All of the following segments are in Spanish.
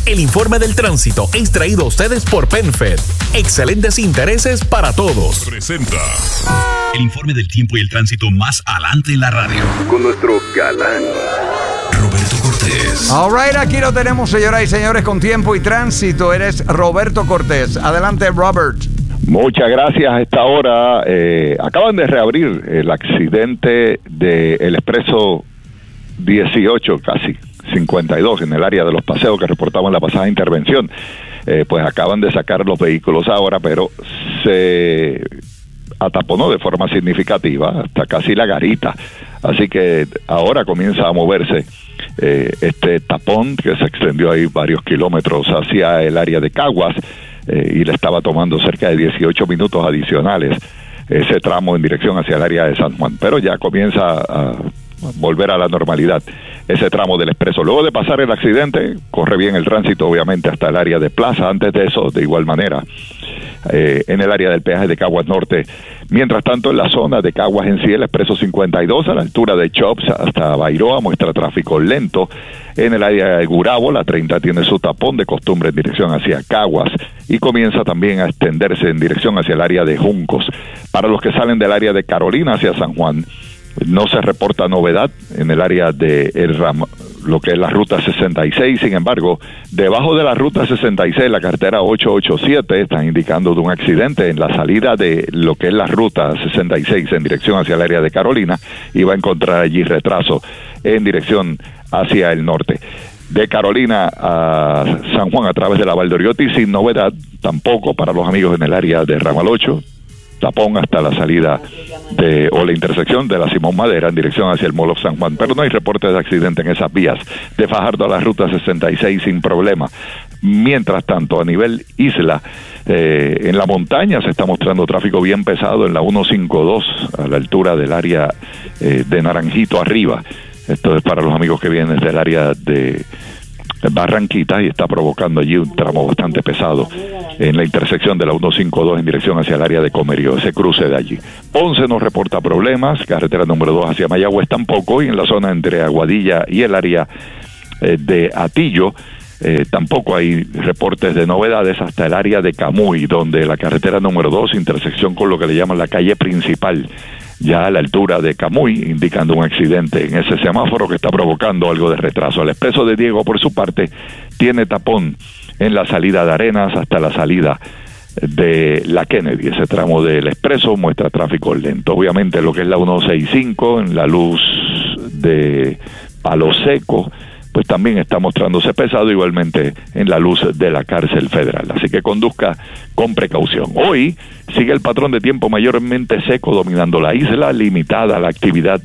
El informe del tránsito es traído a ustedes por PenFed. Excelentes intereses para todos. Presenta el informe del tiempo y el tránsito más adelante en la radio. Con nuestro galán Roberto Cortés. All right, aquí lo tenemos, señoras y señores, con tiempo y tránsito. Eres Roberto Cortés. Adelante, Robert. Muchas gracias. A esta hora acaban de reabrir el accidente del Expreso 18, casi 52, en el área de los paseos que reportamos en la pasada intervención. Pues acaban de sacar los vehículos ahora, pero se ataponó de forma significativa hasta casi la garita. Así que ahora comienza a moverse este tapón que se extendió ahí varios kilómetros hacia el área de Caguas y le estaba tomando cerca de 18 minutos adicionales ese tramo en dirección hacia el área de San Juan. Pero ya comienza a volver a la normalidad ese tramo del expreso. Luego de pasar el accidente, corre bien el tránsito obviamente hasta el área de Plaza. Antes de eso, de igual manera, en el área del peaje de Caguas Norte. Mientras tanto, en la zona de Caguas en sí, el expreso 52 a la altura de Chops hasta Bairoa muestra tráfico lento. En el área de Gurabo, la 30 tiene su tapón de costumbre en dirección hacia Caguas y comienza también a extenderse en dirección hacia el área de Juncos. Para los que salen del área de Carolina hacia San Juan, no se reporta novedad en el área de lo que es la ruta 66. Sin embargo, debajo de la ruta 66, la carretera 887 están indicando de un accidente en la salida de lo que es la ruta 66 en dirección hacia el área de Carolina, y va a encontrar allí retraso en dirección hacia el norte. De Carolina a San Juan a través de la Valdoriotti, sin novedad tampoco para los amigos en el área de Ramal 8. Tapón hasta la salida o la intersección de la Simón Madera en dirección hacia el Mall of San Juan, pero no hay reportes de accidente en esas vías. De Fajardo a la ruta 66 sin problema. Mientras tanto, a nivel isla, en la montaña se está mostrando tráfico bien pesado en la 152 a la altura del área de Naranjito arriba. Esto es para los amigos que vienen desde el área de Barranquitas, y está provocando allí un tramo bastante pesado en la intersección de la 152 en dirección hacia el área de Comerío, ese cruce de allí. Ponce no reporta problemas, carretera número 2 hacia Mayagüez tampoco, y en la zona entre Aguadilla y el área de Atillo tampoco hay reportes de novedades hasta el área de Camuy, donde la carretera número 2, intersección con lo que le llaman la calle principal, ya a la altura de Camuy, indicando un accidente en ese semáforo que está provocando algo de retraso. El expreso de Diego, por su parte, tiene tapón en la salida de Arenas hasta la salida de la Kennedy. Ese tramo del expreso muestra tráfico lento. Obviamente lo que es la 165 en la luz de Palo Seco, pues también está mostrándose pesado, igualmente en la luz de la cárcel federal. Así que conduzca con precaución. Hoy sigue el patrón de tiempo mayormente seco dominando la isla, limitada la actividad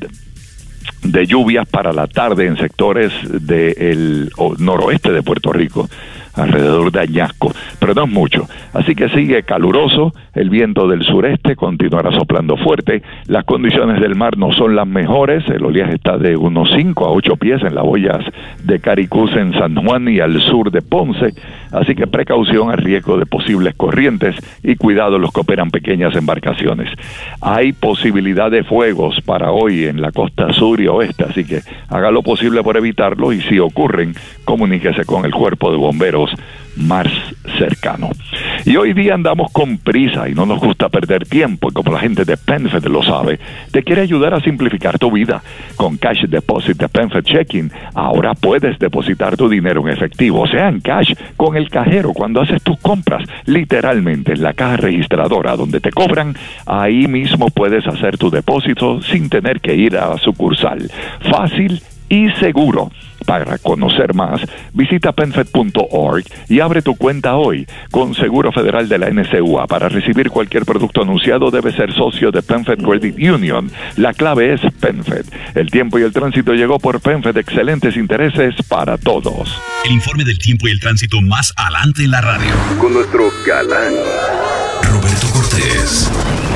de lluvias para la tarde en sectores del noroeste de Puerto Rico, alrededor de Añasco, pero no es mucho. Así que sigue caluroso, el viento del sureste continuará soplando fuerte, las condiciones del mar no son las mejores, el oleaje está de unos 5 a 8 pies en las boyas de Caricús en San Juan y al sur de Ponce, así que precaución al riesgo de posibles corrientes y cuidado los que operan pequeñas embarcaciones. Hay posibilidad de fuegos para hoy en la costa sur y oeste, así que haga lo posible por evitarlo, y si ocurren, comuníquese con el cuerpo de bomberos más cercano. Y hoy día andamos con prisa y no nos gusta perder tiempo, y como la gente de PenFed lo sabe, te quiere ayudar a simplificar tu vida. Con Cash Deposit de PenFed Checking, ahora puedes depositar tu dinero en efectivo, o sea, en cash, con el cajero cuando haces tus compras, literalmente en la caja registradora donde te cobran, ahí mismo puedes hacer tu depósito sin tener que ir a sucursal. Fácil y seguro. Para conocer más, visita PenFed.org y abre tu cuenta hoy con Seguro Federal de la NCUA. Para recibir cualquier producto anunciado, debe ser socio de PenFed Credit Union. La clave es PenFed. El tiempo y el tránsito llegó por PenFed. Excelentes intereses para todos. El informe del tiempo y el tránsito más adelante en la radio. con nuestro galán Roberto Cortés.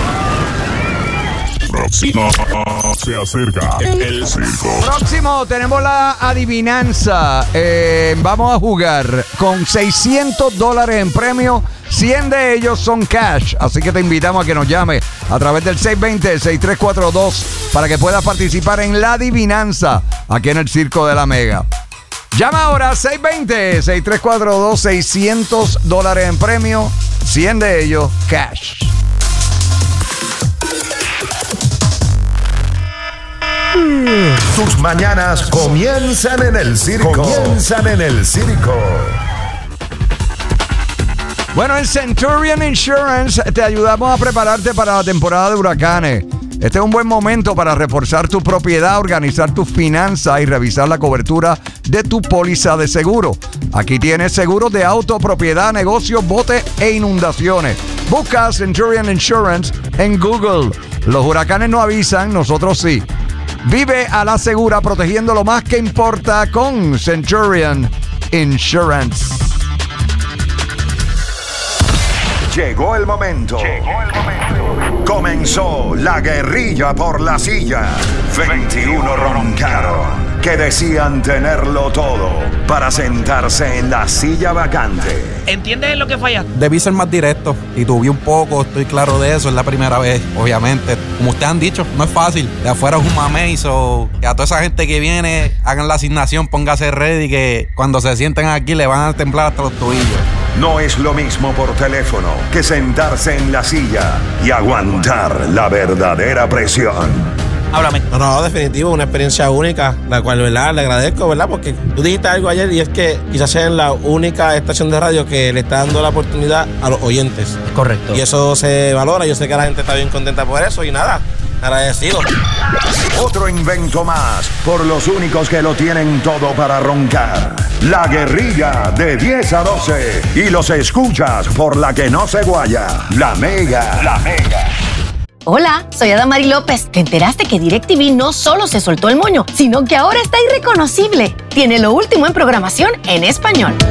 Próximo se acerca el circo. Próximo tenemos la adivinanza. Vamos a jugar con $600 en premio. 100 de ellos son cash. Así que te invitamos a que nos llame a través del 620-6342 para que puedas participar en la adivinanza aquí en el Circo de la Mega. Llama ahora 620-6342, $600 en premio, 100 de ellos cash. Tus mañanas comienzan en el circo. Bueno, en Centurion Insurance te ayudamos a prepararte para la temporada de huracanes. Este es un buen momento para reforzar tu propiedad, organizar tus finanzas y revisar la cobertura de tu póliza de seguro. Aquí tienes seguros de auto, propiedad, negocios, bote e inundaciones. Busca Centurion Insurance en Google. Los huracanes no avisan, nosotros sí. Vive a la segura protegiendo lo más que importa con Centurion Insurance. Llegó el momento. Comenzó la guerrilla por la silla. 21 roncaron que decían tenerlo todo para sentarse en la silla vacante. ¿Entiendes en lo que fallaste? Debí ser más directo y tuve un poco, estoy claro de eso, es la primera vez, obviamente. Como ustedes han dicho, no es fácil. De afuera es un mamey, que a toda esa gente que viene, hagan la asignación, póngase ready, que cuando se sienten aquí le van a temblar hasta los tobillos. No es lo mismo por teléfono que sentarse en la silla y aguantar la verdadera presión. Háblame. No, definitivo, una experiencia única, la cual, ¿verdad? Le agradezco, ¿verdad? Porque tú dijiste algo ayer y es que quizás sea la única estación de radio que le está dando la oportunidad a los oyentes. Correcto. Y eso se valora, yo sé que la gente está bien contenta por eso y nada, agradecido. Otro invento más por los únicos que lo tienen todo para roncar. La guerrilla de 10 a 12 y los escuchas por la que no se guaya. La Mega. Hola, soy Adamari López. ¿Te enteraste que DirecTV no solo se soltó el moño, sino que ahora está irreconocible? Tiene lo último en programación en español.